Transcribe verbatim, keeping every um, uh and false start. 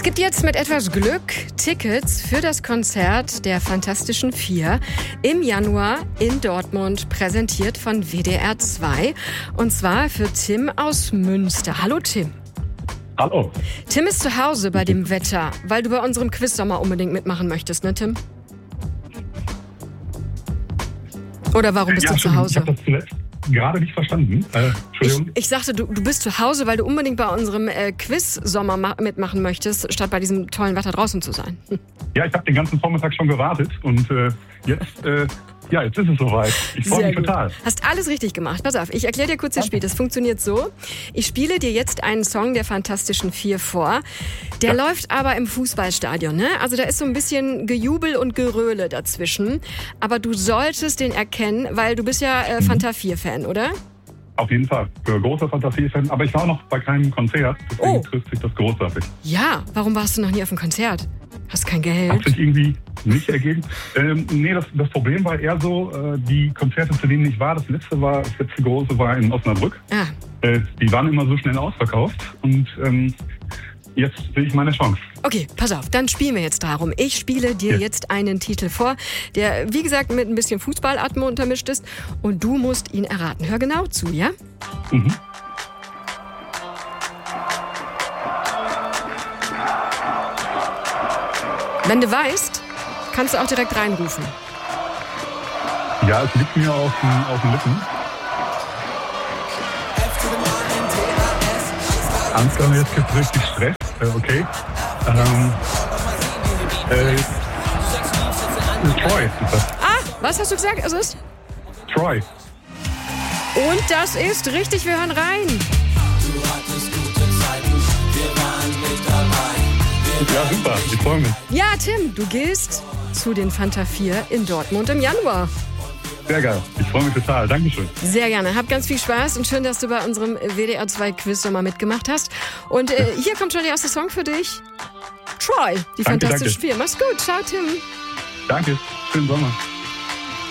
Es gibt jetzt mit etwas Glück Tickets für das Konzert der Fantastischen Vier im Januar in Dortmund, präsentiert von W D R zwei. Und zwar für Tim aus Münster. Hallo Tim. Hallo. Tim ist zu Hause bei dem Wetter, weil du bei unserem Quiz-Sommer unbedingt mitmachen möchtest, ne Tim? Oder warum bist ja, du stimmt. zu Hause? Ich habe das zuletzt gerade nicht verstanden. Äh, Entschuldigung. Ich, ich sagte, du, du bist zu Hause, weil du unbedingt bei unserem äh, Quiz-Sommer ma- mitmachen möchtest, statt bei diesem tollen Wetter draußen zu sein. Hm. Ja, ich habe den ganzen Vormittag schon gewartet und äh, jetzt, äh, ja, jetzt ist es soweit. Ich freue mich gut. total. Hast alles richtig gemacht. Pass auf, ich erkläre dir kurz das Spiel. Das funktioniert so. Ich spiele dir jetzt einen Song der Fantastischen Vier vor. Der Ja. läuft aber im Fußballstadion, ne? Also da ist so ein bisschen Gejubel und Geröle dazwischen. Aber du solltest den erkennen, weil du bist ja äh, Fanta vier Fan, oder? Auf jeden Fall. Für großer Fantasie-Fan. Aber ich war noch bei keinem Konzert, deswegen Oh. trifft sich das großartig. Ja, warum warst du noch nie auf einem Konzert? Hast kein Hat Geld? sich irgendwie nicht ergeben. Ähm, nee, das, das Problem war eher so, äh, die Konzerte, zu denen ich war, das letzte war, das letzte große war in Osnabrück. Ah, Äh, die waren immer so schnell ausverkauft und ähm, jetzt sehe ich meine Chance. okay, pass auf, dann spielen wir jetzt darum. Ich spiele dir Ja. jetzt einen Titel vor, der, wie gesagt, mit ein bisschen Fußballatmo untermischt ist. Und du musst ihn erraten. Hör genau zu, ja? Mhm. Wenn du weißt, kannst du auch direkt reinrufen. Ja, es liegt mir auf den, auf den Lippen. Ansgar, jetzt gibt es richtig Stress. Äh, okay. Ähm, äh, Troy ist das. Ah, was hast du gesagt? Es ist? Troy. Und das ist richtig, wir hören rein. Ja, super. Ich freue mich. Ja, Tim, du gehst zu den Fanta vier in Dortmund im Januar. Sehr geil. Ich freue mich total. Dankeschön. Sehr gerne. Hab ganz viel Spaß und schön, dass du bei unserem W D R zwei Quiz nochmal mitgemacht hast. Und äh, hier kommt schon der erste Song für dich. Troy, die Danke, Fantastischen danke. Vier. Mach's gut. Ciao, Tim. Danke. Schönen Sommer.